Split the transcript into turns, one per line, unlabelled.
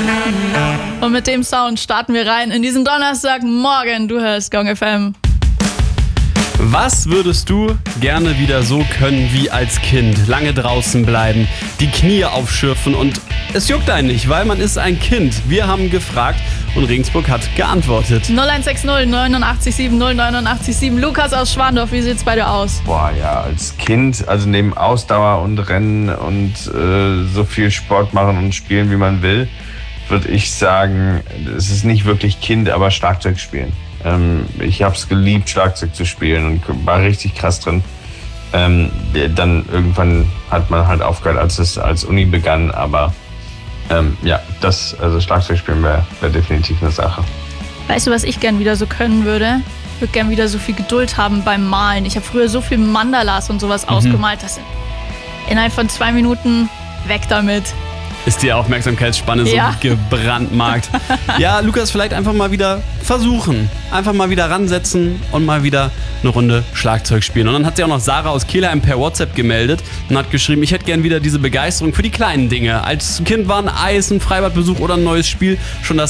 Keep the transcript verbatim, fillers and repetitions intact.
Und mit dem Sound starten wir rein in diesen Donnerstagmorgen. Du hörst Gong F M.
Was würdest du gerne wieder so können wie als Kind? Lange draußen bleiben, die Knie aufschürfen und es juckt einen nicht, weil man ist ein Kind. Wir haben gefragt und Regensburg hat geantwortet.
null eins sechs null neun acht sieben null neun acht sieben. Lukas aus Schwandorf, wie sieht's bei dir aus?
Boah, ja, als Kind, also neben Ausdauer und Rennen und äh, so viel Sport machen und spielen, wie man will, würde ich sagen, es ist nicht wirklich Kind, aber Schlagzeug spielen. Ähm, ich habe es geliebt, Schlagzeug zu spielen und war richtig krass drin. Ähm, dann irgendwann hat man halt aufgehört, als es als Uni begann, aber ähm, ja, das, also Schlagzeug spielen wäre wär definitiv eine Sache.
Weißt du, was ich gern wieder so können würde? Ich würde gern wieder so viel Geduld haben beim Malen. Ich habe früher so viel Mandalas und sowas mhm. ausgemalt, dass innerhalb von zwei Minuten weg damit.
Ist die Aufmerksamkeitsspanne so
ja.
gebrandmarkt. Ja, Lukas, vielleicht einfach mal wieder versuchen. Einfach mal wieder ransetzen und mal wieder eine Runde Schlagzeug spielen. Und dann hat sich auch noch Sarah aus Kelheim per WhatsApp gemeldet und hat geschrieben, ich hätte gern wieder diese Begeisterung für die kleinen Dinge. Als Kind war ein Eis, ein Freibadbesuch oder ein neues Spiel schon das